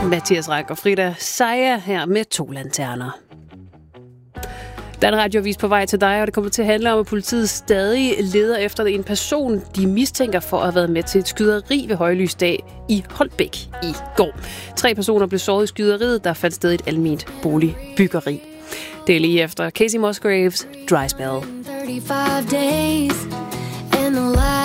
Mathias Ræk og Frida Sejer her med 2 lanterner. Der er en radioavis på vej til dig, og det kommer til at handle om, at politiet stadig leder efter en person, de mistænker for at have været med til et skyderi ved højlysdag i Holbæk i går. 3 personer blev såret i skyderiet, der fandt sted i et alment boligbyggeri. Det er lige efter Casey Musgraves Dry Spell. 35 days and the